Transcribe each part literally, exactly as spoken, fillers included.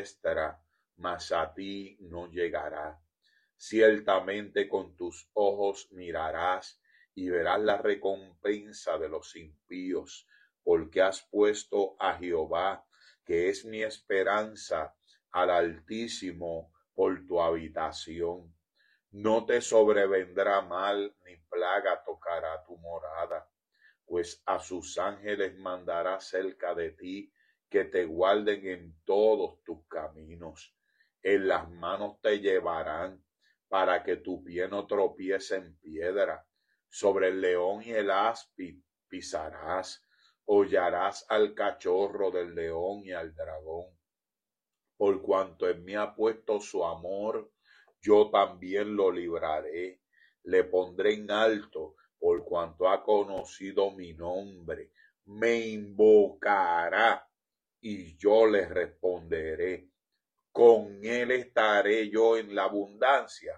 diestra, mas a ti no llegará. Ciertamente con tus ojos mirarás y verás la recompensa de los impíos, porque has puesto a Jehová, que es mi esperanza, al Altísimo por tu habitación. No te sobrevendrá mal, ni plaga tocará tu morada, pues a sus ángeles mandará cerca de ti, que te guarden en todos tus caminos. En las manos te llevarán, para que tu pie no tropiece en piedra. Sobre el león y el áspid pisarás, hollarás al cachorro del león y al dragón. Por cuanto en mí ha puesto su amor, yo también lo libraré. Le pondré en alto, por cuanto ha conocido mi nombre. Me invocará y yo le responderé. Con él estaré yo en la abundancia.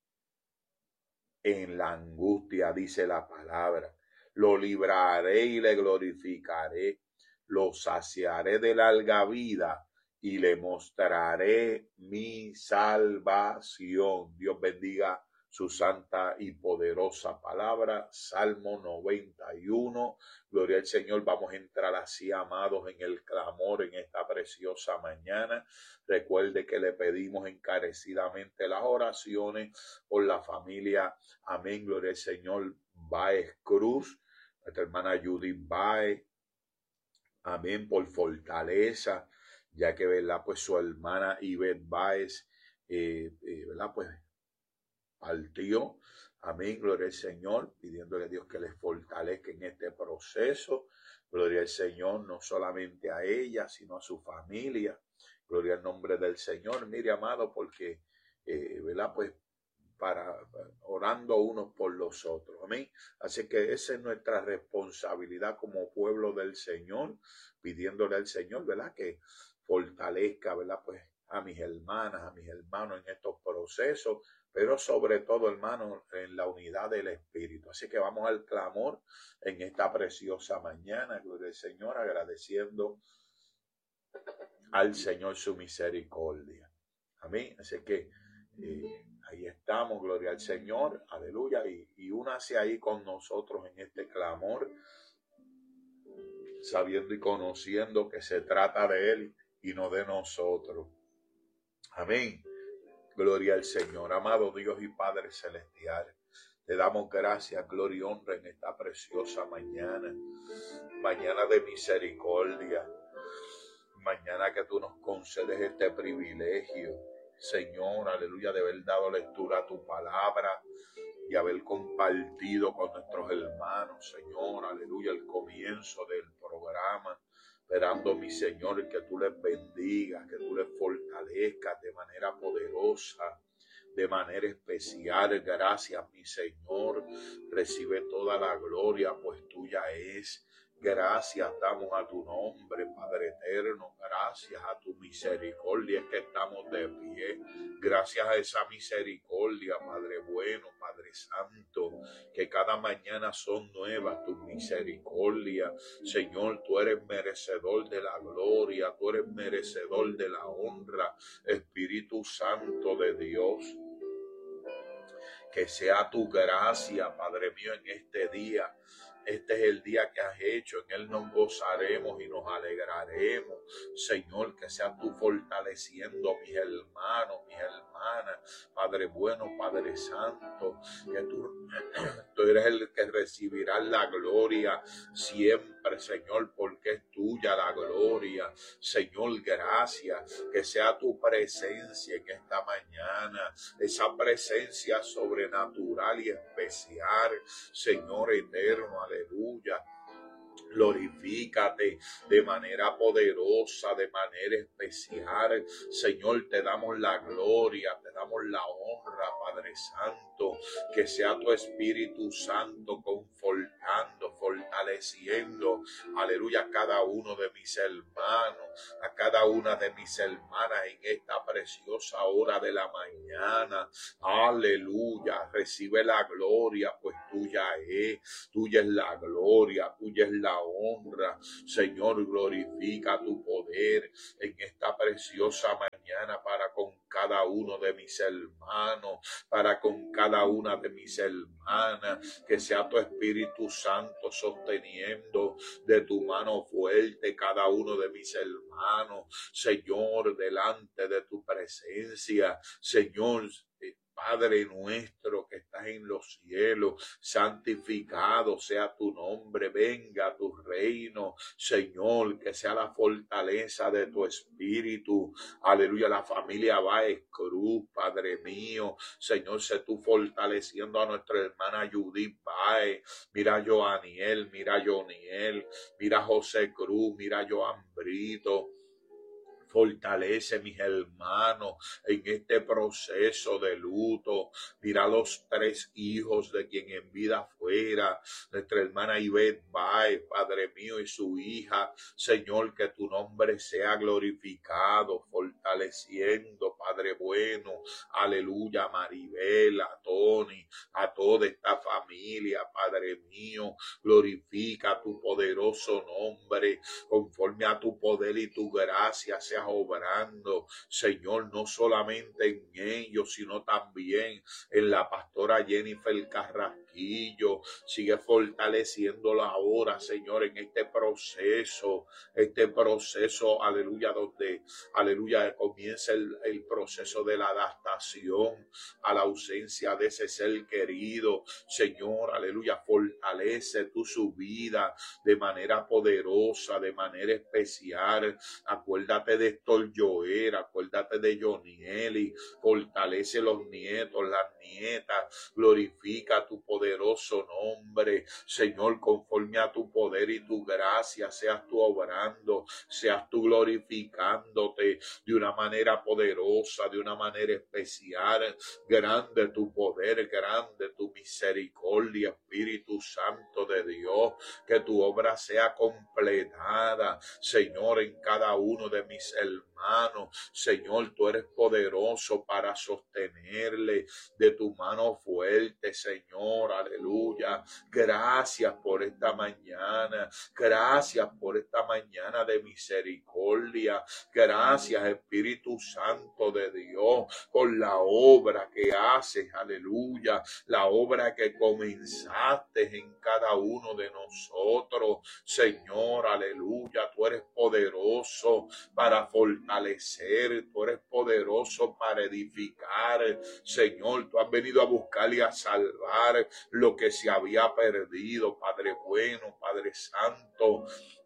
En la angustia, dice la palabra. Lo libraré y le glorificaré. Lo saciaré de larga vida y le mostraré mi salvación. Dios bendiga su santa y poderosa palabra. Salmo noventa y uno. Gloria al Señor. Vamos a entrar así, amados, en el clamor en esta preciosa mañana. Recuerde que le pedimos encarecidamente las oraciones por la familia. Amén. Gloria al Señor. Báez Cruz, nuestra hermana Judith Báez. Amén. Por fortaleza, ya que, ¿verdad? Pues su hermana Ivette Báez, eh, eh, ¿verdad? Pues partió. Amén. Gloria al Señor, pidiéndole a Dios que les fortalezca en este proceso. Gloria al Señor, no solamente a ella, sino a su familia. Gloria al nombre del Señor. Mire, amado, porque, eh, ¿verdad? Pues para orando unos por los otros. Amén. Así que esa es nuestra responsabilidad como pueblo del Señor, pidiéndole al Señor, ¿verdad? Que fortalezca, ¿verdad? Pues a mis hermanas, a mis hermanos en estos procesos, pero sobre todo, hermanos, en la unidad del Espíritu. Así que vamos al clamor en esta preciosa mañana, gloria al Señor, agradeciendo al Señor su misericordia. Amén. Así que eh, ahí estamos, gloria al Señor, aleluya, y, y únase ahí con nosotros en este clamor, sabiendo y conociendo que se trata de Él y no de nosotros. Amén. Gloria al Señor. Amado Dios y Padre Celestial, te damos gracias, gloria y honra en esta preciosa mañana, mañana de misericordia, mañana que tú nos concedes este privilegio, Señor, aleluya, de haber dado lectura a tu palabra y haber compartido con nuestros hermanos, Señor, aleluya, el comienzo del programa, esperando, mi Señor, que tú les bendigas, que tú les fortalezcas de manera poderosa, de manera especial. Gracias, mi Señor, recibe toda la gloria, pues tuya es. Gracias damos a tu nombre, Padre eterno. Gracias a tu misericordia es que estamos de pie. Gracias a esa misericordia, Padre bueno, Padre santo, que cada mañana son nuevas tus misericordias. Señor, tú eres merecedor de la gloria, tú eres merecedor de la honra. Espíritu Santo de Dios, que sea tu gracia, Padre mío, en este día. Este es el día que has hecho, en él nos gozaremos y nos alegraremos. Señor, que seas tú fortaleciendo a mis hermanos, mis hermanas, Padre bueno, Padre santo, que tú, tú eres el que recibirá la gloria siempre, Señor, porque es tuya la gloria. Señor, gracias, que sea tu presencia en esta mañana, esa presencia sobrenatural y especial, Señor eterno, aleluya. Glorifícate de manera poderosa, de manera especial. Señor, te damos la gloria, te damos la honra, Padre Santo. Que sea tu Espíritu Santo confortando, fortaleciendo fortaleciendo, aleluya, a cada uno de mis hermanos, a cada una de mis hermanas en esta preciosa hora de la mañana. Aleluya, recibe la gloria, pues tuya es, tuya es la gloria, tuya es la honra. Señor, glorifica tu poder en esta preciosa mañana para con cada uno de mis hermanos, para con cada una de mis hermanas, que sea tu Espíritu Santo sosteniendo de tu mano fuerte cada uno de mis hermanos, Señor, delante de tu presencia, Señor. Padre nuestro que estás en los cielos, santificado sea tu nombre, venga tu reino, Señor, que sea la fortaleza de tu espíritu, aleluya, la familia Báez Cruz, Padre mío, Señor, sé tú fortaleciendo a nuestra hermana Judith Báez, mira a Joaniel, mira a Joniel, mira a José Cruz, mira a Joan Brito. Fortalece mis hermanos en este proceso de luto. Mira los tres hijos de quien en vida fuera, nuestra hermana Ivette Báez, Padre mío, y su hija. Señor, que tu nombre sea glorificado, fortaleciendo, Padre bueno. Aleluya, Maribel, a Tony, a toda esta familia, Padre mío. Glorifica tu poderoso nombre, conforme a tu poder y tu gracia sea obrando, Señor, no solamente en ellos, sino también en la pastora Jennifer Carrasquillo. Sigue fortaleciéndola ahora, Señor, en este proceso, este proceso, aleluya, donde, aleluya, comienza el, el proceso de la adaptación a la ausencia de ese ser querido. Señor, aleluya, fortalece tú su vida de manera poderosa, de manera especial. Acuérdate de Héctor Joel, acuérdate de Jonieli, fortalece los nietos, las nietas, glorifica tu poderoso nombre, Señor, conforme a tu poder y tu gracia, seas tú obrando, seas tú glorificándote de una manera poderosa, de una manera especial. Grande tu poder, grande tu misericordia, Espíritu Santo de Dios, que tu obra sea completada, Señor, en cada uno de mis hermanos. Señor, tú eres poderoso para sostenerle de tu mano fuerte, Señor, aleluya. Gracias por esta mañana, gracias por esta mañana de misericordia. Gracias, Espíritu Santo de Dios, por la obra que haces, aleluya, la obra que comenzaste en cada uno de nosotros, Señor, aleluya. Tú eres poderoso para fortalecer, tú eres poderoso para edificar, Señor. Tú has venido a buscar y a salvar lo que se había perdido, Padre bueno, Padre santo.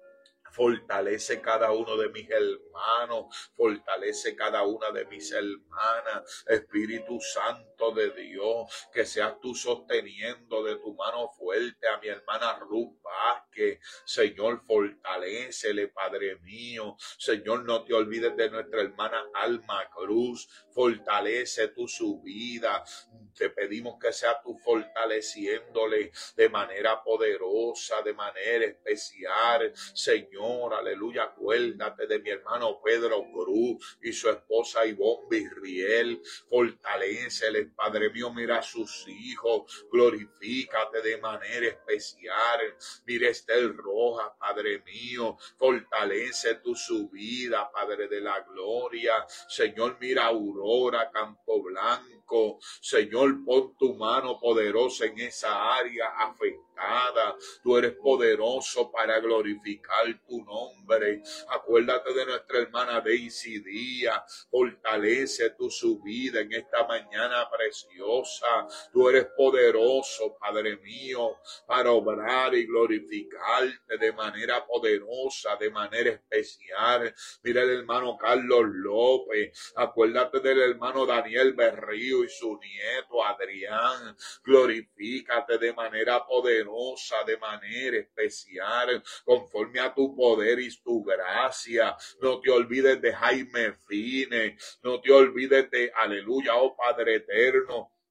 Fortalece cada uno de mis hermanos, fortalece cada una de mis hermanas, Espíritu Santo de Dios, que seas tú sosteniendo de tu mano fuerte a mi hermana Ruth Vázquez. Señor, fortalécele, Padre mío. Señor, no te olvides de nuestra hermana Alma Cruz, fortalece tú su vida. Te pedimos que seas tú fortaleciéndole de manera poderosa, de manera especial, Señor, aleluya. Acuérdate de mi hermano Pedro Cruz y su esposa Ivonne Virriel, fortaléceles, Padre mío. Mira a sus hijos, glorifícate de manera especial. Mira Estel Rojas, Padre mío, fortalece tú su vida, Padre de la gloria. Señor, mira a Aurora Campo Blanco, Señor, pon tu mano poderosa en esa área afectada. Tú eres poderoso para glorificar tu nombre. Acuérdate de nuestra hermana Daisy Díaz, fortalece tu su vida en esta mañana preciosa. Tú eres poderoso, Padre mío, para obrar y glorificarte de manera poderosa, de manera especial. Mira el hermano Carlos López, acuérdate del hermano Daniel Berrío y su nieto Adrián. Glorifícate de manera poderosa, de manera especial, conforme a tu poder y tu gracia. No te olvides de Jaime Fine, no te olvides de, aleluya, oh Padre eterno,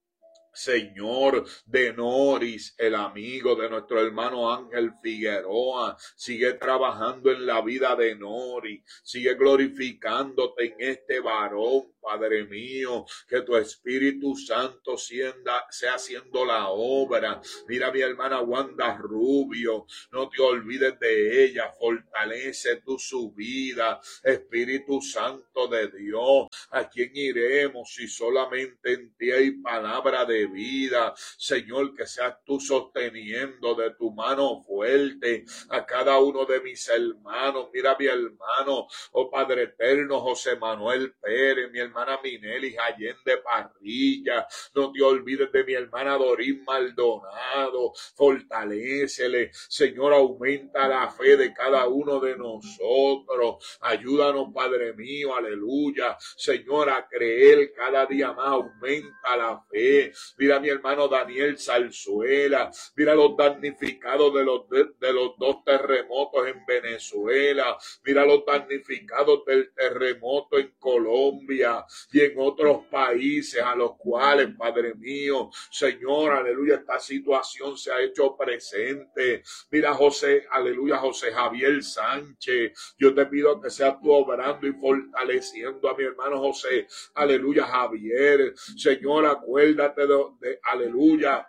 Señor, de Noris, el amigo de nuestro hermano Ángel Figueroa, sigue trabajando en la vida de Noris, sigue glorificándote en este varón, Padre mío, que tu Espíritu Santo sienda, sea haciendo la obra. Mira a mi hermana Wanda Rubio, no te olvides de ella, fortalece tu su vida, Espíritu Santo de Dios. ¿A quién iremos si solamente en ti hay palabra de vida? Señor, que seas tú sosteniendo de tu mano fuerte a cada uno de mis hermanos. Mira a mi hermano, oh Padre eterno, José Manuel Pérez, mi hermana Minelis Allende Parrilla. No te olvides de mi hermana Dorín Maldonado. Fortalécele, Señor, aumenta la fe de cada uno de nosotros. Ayúdanos, Padre mío, aleluya. Señor, a creer cada día más, aumenta la fe. Mira a mi hermano Daniel Zarzuela, mira los damnificados de los, de, de los dos terremotos en Venezuela, mira los damnificados del terremoto en Colombia y en otros países a los cuales, Padre mío, Señor, aleluya, esta situación se ha hecho presente. Mira José, aleluya, José Javier Sánchez, yo te pido que seas tú obrando y fortaleciendo a mi hermano José, aleluya, Javier. Señor, acuérdate de, de aleluya,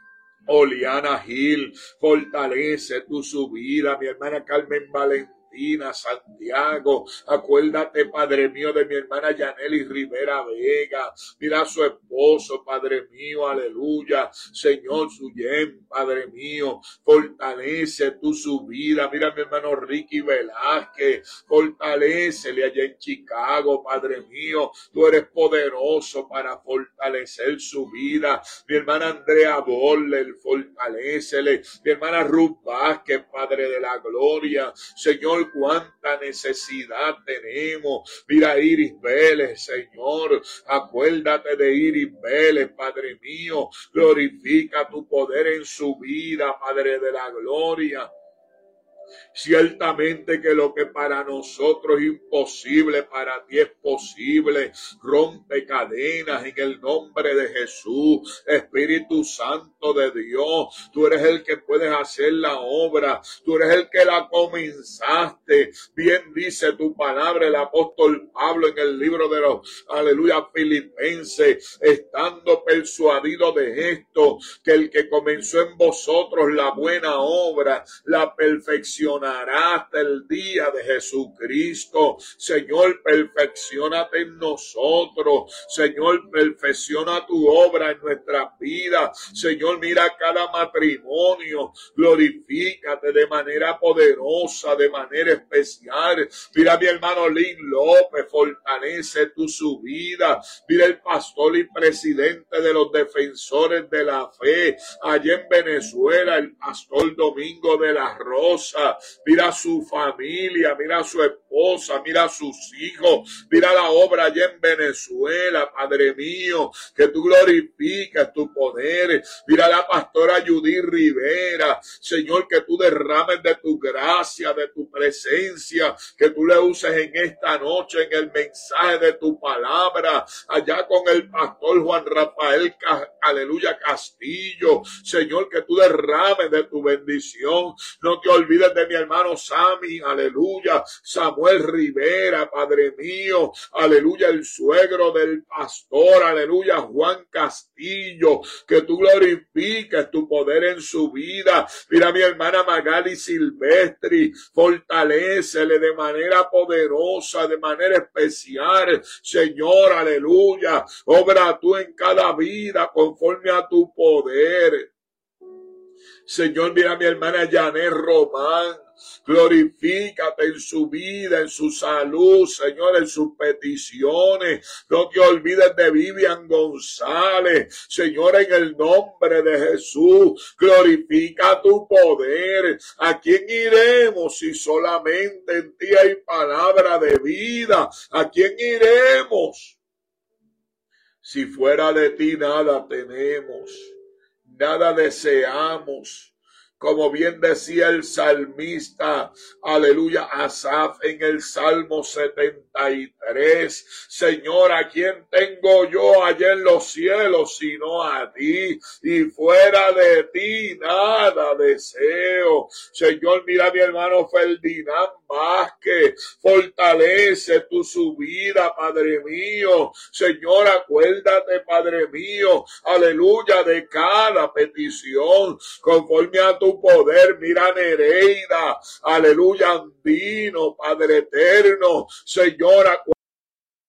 Oliana Gil, fortalece tu su vida, mi hermana Carmen Valentín, Santiago, acuérdate, Padre mío, de mi hermana Yaneli Rivera Vega, mira a su esposo, Padre mío, aleluya, Señor, su yen, Padre mío, fortalece tu su vida, mira a mi hermano Ricky Velázquez, fortalécele allá en Chicago, Padre mío, tú eres poderoso para fortalecer su vida, mi hermana Andrea Boller, fortalécele, mi hermana Ruth Vázquez, Padre de la gloria, Señor, cuánta necesidad tenemos. Mira Iris Vélez, Señor, acuérdate de Iris Vélez, Padre mío, glorifica tu poder en su vida, Padre de la gloria. Ciertamente que lo que para nosotros es imposible, para ti es posible. Rompe cadenas en el nombre de Jesús. Espíritu Santo de Dios, tú eres el que puedes hacer la obra. Tú eres el que la comenzaste. Bien dice tu palabra el apóstol Pablo en el libro de los, aleluya, Filipenses, estando persuadido de esto, que el que comenzó en vosotros la buena obra, la perfeccionará hasta el día de Jesucristo. Señor, perfeccionate en nosotros. Señor, perfecciona tu obra en nuestras vidas. Señor, mira cada matrimonio, glorifícate de manera poderosa, de manera especial. Mira a mi hermano Lin López, fortalece tu su vida. Mira el pastor y presidente de los defensores de la fe allá en Venezuela, el pastor Domingo de la Rosa. Mira a su familia, mira a su esposa, mira a sus hijos, mira la obra allá en Venezuela, Padre mío, que tú glorificas tu poder. Mira a la pastora Judy Rivera, Señor, que tú derrames de tu gracia, de tu presencia, que tú le uses en esta noche en el mensaje de tu palabra, allá con el pastor Juan Rafael, aleluya, Castillo, Señor, que tú derrames de tu bendición. No te olvides de mi hermano Sammy, aleluya, Samuel Rivera, Padre mío, aleluya, el suegro del pastor, aleluya, Juan Castillo, que tú glorifiques tu poder en su vida. Mira a mi hermana Magali Silvestri, fortalécele de manera poderosa, de manera especial, Señor, aleluya, obra tú en cada vida conforme a tu poder. Señor, mira a mi hermana Janet Román, glorifícate en su vida, en su salud, Señor, en sus peticiones. No te olvides de Vivian González, Señor, en el nombre de Jesús, glorifica tu poder. ¿A quién iremos si solamente en ti hay palabra de vida? ¿A quién iremos? Si fuera de ti nada tenemos, nada deseamos. Como bien decía el salmista, aleluya, Asaf en el Salmo setenta y tres, Señor, ¿a quién tengo yo allá en los cielos sino a ti? Y fuera de ti nada deseo. Señor, mira mi hermano Ferdinand Vázquez, fortalece tu subida, Padre mío. Señor, acuérdate, Padre mío, aleluya, de cada petición, conforme a tu poder. Mira Nereida, aleluya, Andino, Padre eterno, Señor, acuérdate